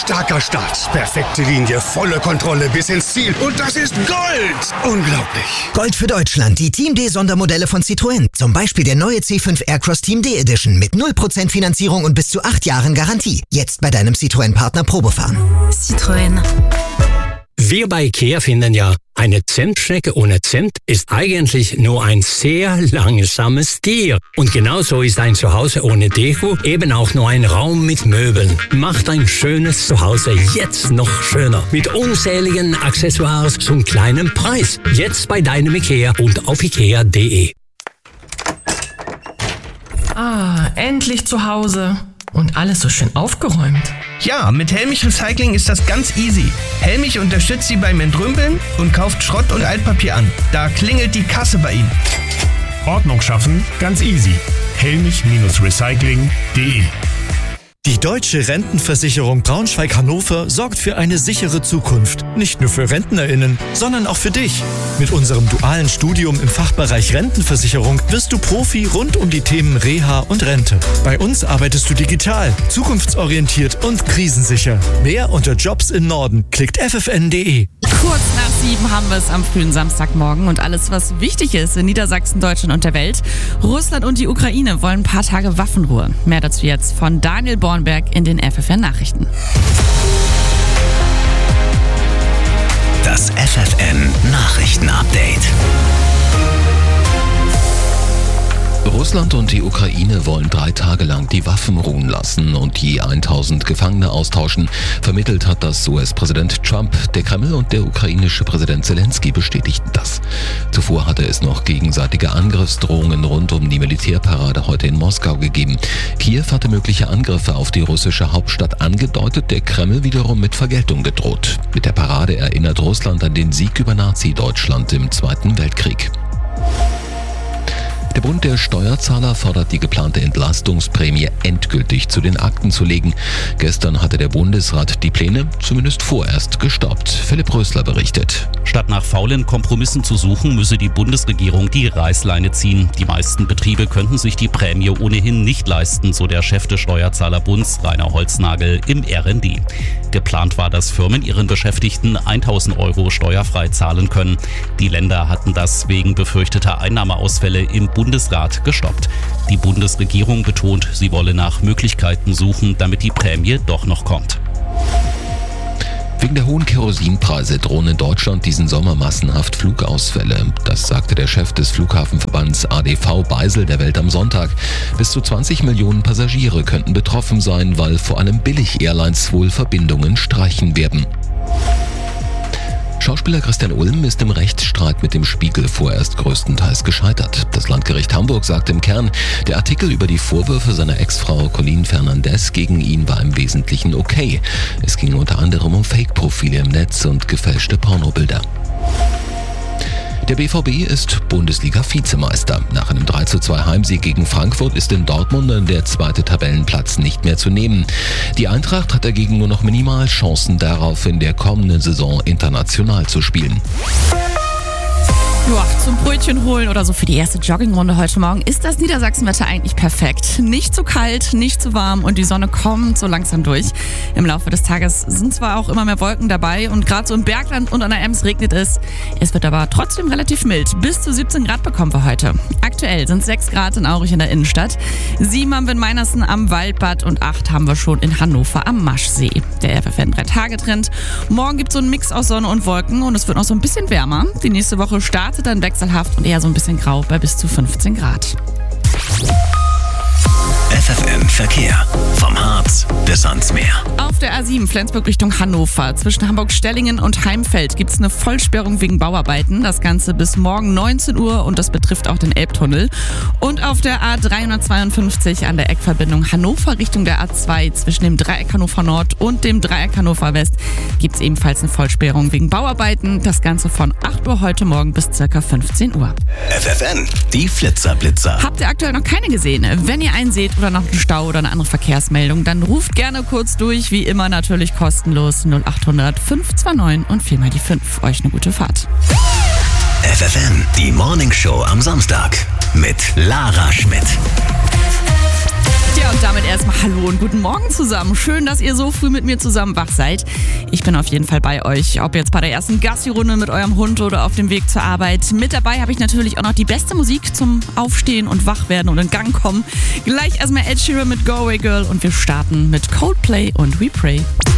Starker Start, perfekte Linie, volle Kontrolle bis ins Ziel. Und das ist Gold! Unglaublich. Gold für Deutschland, die Team D-Sondermodelle von Citroën. Zum Beispiel der neue C5 Aircross Team D Edition mit 0% Finanzierung und bis zu 8 Jahren Garantie. Jetzt bei deinem Citroën-Partner Probefahren. Citroën. Wir bei IKEA finden ja, eine Zentschnecke ohne Zent ist eigentlich nur ein sehr langsames Tier. Und genauso ist ein Zuhause ohne Deko eben auch nur ein Raum mit Möbeln. Macht ein schönes Zuhause jetzt noch schöner. Mit unzähligen Accessoires zum kleinen Preis. Jetzt bei deinem IKEA und auf ikea.de. Endlich zu Hause. Und alles so schön aufgeräumt. Ja, mit Helmich Recycling ist das ganz easy. Helmich unterstützt Sie beim Entrümpeln und kauft Schrott und Altpapier an. Da klingelt die Kasse bei Ihnen. Ordnung schaffen, ganz easy. Helmich-recycling.de. Die Deutsche Rentenversicherung Braunschweig-Hannover sorgt für eine sichere Zukunft. Nicht nur für RentnerInnen, sondern auch für dich. Mit unserem dualen Studium im Fachbereich Rentenversicherung wirst du Profi rund um die Themen Reha und Rente. Bei uns arbeitest du digital, zukunftsorientiert und krisensicher. Mehr unter Jobs im Norden. Klickt ffn.de. Kurz nach 7 haben wir es am frühen Samstagmorgen und alles, was wichtig ist in Niedersachsen, Deutschland und der Welt. Russland und die Ukraine wollen ein paar Tage Waffenruhe. Mehr dazu jetzt von Daniel Bornberg in den FFN-Nachrichten. Das FFN-Nachrichten-Update. Russland und die Ukraine wollen 3 Tage lang die Waffen ruhen lassen und je 1000 Gefangene austauschen. Vermittelt hat das US-Präsident Trump. Der Kreml und der ukrainische Präsident Zelensky bestätigten das. Zuvor hatte es noch gegenseitige Angriffsdrohungen rund um die Militärparade heute in Moskau gegeben. Kiew hatte mögliche Angriffe auf die russische Hauptstadt angedeutet, der Kreml wiederum mit Vergeltung gedroht. Mit der Parade erinnert Russland an den Sieg über Nazi-Deutschland im Zweiten Weltkrieg. Der Bund der Steuerzahler fordert, die geplante Entlastungsprämie endgültig zu den Akten zu legen. Gestern hatte der Bundesrat die Pläne zumindest vorerst gestoppt. Philipp Rösler berichtet. Statt nach faulen Kompromissen zu suchen, müsse die Bundesregierung die Reißleine ziehen. Die meisten Betriebe könnten sich die Prämie ohnehin nicht leisten, so der Chef des Steuerzahlerbunds Rainer Holznagel im RND. Geplant war, dass Firmen ihren Beschäftigten 1.000 € steuerfrei zahlen können. Die Länder hatten das wegen befürchteter Einnahmeausfälle im Bundesrat gestoppt. Die Bundesregierung betont, sie wolle nach Möglichkeiten suchen, damit die Prämie doch noch kommt. Wegen der hohen Kerosinpreise drohen in Deutschland diesen Sommer massenhaft Flugausfälle. Das sagte der Chef des Flughafenverbands ADV Beisel der Welt am Sonntag. Bis zu 20 Millionen Passagiere könnten betroffen sein, weil vor allem Billig-Airlines wohl Verbindungen streichen werden. Schauspieler Christian Ulm ist im Rechtsstreit mit dem Spiegel vorerst größtenteils gescheitert. Das Landgericht Hamburg sagt im Kern, der Artikel über die Vorwürfe seiner Ex-Frau Colleen Fernandez gegen ihn war im Wesentlichen okay. Es ging unter anderem um Fake-Profile im Netz und gefälschte Pornobilder. Der BVB ist Bundesliga-Vizemeister. Nach einem 3:2 Heimsieg gegen Frankfurt ist in Dortmund der zweite Tabellenplatz nicht mehr zu nehmen. Die Eintracht hat dagegen nur noch Minimalchancen darauf, in der kommenden Saison international zu spielen. Ja, zum Brötchen holen oder so für die erste Joggingrunde heute Morgen ist das Niedersachsenwetter eigentlich perfekt. Nicht zu kalt, nicht zu warm und die Sonne kommt so langsam durch. Im Laufe des Tages sind zwar auch immer mehr Wolken dabei und gerade so im Bergland und an der Ems regnet es. Es wird aber trotzdem relativ mild. Bis zu 17 Grad bekommen wir heute. Aktuell sind 6 Grad in Aurich in der Innenstadt, 7 haben wir in Meinersten am Waldbad und 8 haben wir schon in Hannover am Maschsee. Der FFN 3-Tage-Trend. Morgen gibt es so einen Mix aus Sonne und Wolken und es wird noch so ein bisschen wärmer. Die nächste Woche startet dann wechselhaft und eher so ein bisschen grau bei bis zu 15 Grad. FFN Verkehr. Vom Harz bis ans Meer. Auf der A7 Flensburg Richtung Hannover. Zwischen Hamburg-Stellingen und Heimfeld gibt es eine Vollsperrung wegen Bauarbeiten. Das Ganze bis morgen 19 Uhr und das betrifft auch den Elbtunnel. Und auf der A352 an der Eckverbindung Hannover Richtung der A2 zwischen dem Dreieck Hannover Nord und dem Dreieck Hannover West gibt es ebenfalls eine Vollsperrung wegen Bauarbeiten. Das Ganze von 8 Uhr heute Morgen bis ca. 15 Uhr. FFN, die Flitzer-Blitzer. Habt ihr aktuell noch keine gesehen? Wenn ihr einen seht oder noch einen Stau oder eine andere Verkehrsmeldung, dann ruft gerne kurz durch. Wie immer natürlich kostenlos 0800 529 und 4 mal die 5. Euch eine gute Fahrt. FFN, die Morningshow am Samstag mit Lara Schmidt. Ja, und damit erstmal hallo und guten Morgen zusammen. Schön, dass ihr so früh mit mir zusammen wach seid. Ich bin auf jeden Fall bei euch, ob jetzt bei der ersten Gassi-Runde mit eurem Hund oder auf dem Weg zur Arbeit. Mit dabei habe ich natürlich auch noch die beste Musik zum Aufstehen und Wachwerden und in Gang kommen. Gleich erstmal Ed Sheeran mit Go Away Girl und wir starten mit Coldplay und We Pray.